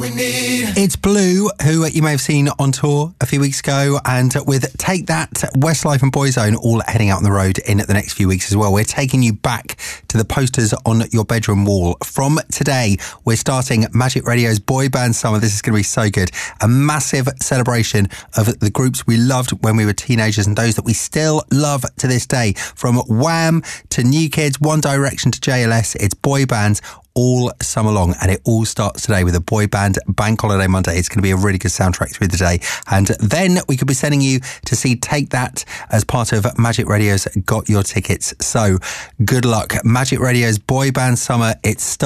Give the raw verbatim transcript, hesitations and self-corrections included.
we need. It's Blue, who you may have seen on tour a few weeks ago, and with Take That, Westlife and Boyzone all heading out on the road in the next few weeks as well. We're taking you back to the posters on your bedroom wall. From today, we're starting Magic Radio's Boy Band Summer. This is going to be so good. A massive celebration of the groups we loved when we were teenagers and those that we still love to this day. From Wham to New Kids, One Direction to J L S, it's boy bands all summer long, and it all starts today with a boy band bank holiday Monday. It's going to be a really good soundtrack through the day, and then we could be sending you to see Take That as part of Magic Radio's Got Your Tickets. So good luck. Magic Radio's Boy Band Summer, it starts